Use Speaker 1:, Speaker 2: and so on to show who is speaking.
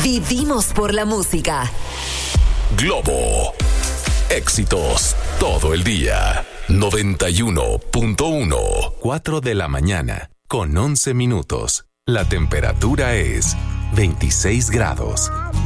Speaker 1: Vivimos por la música.
Speaker 2: Globo. Éxitos todo el día. 91.1. 4 de la mañana con 11 minutos. La temperatura es 26 grados.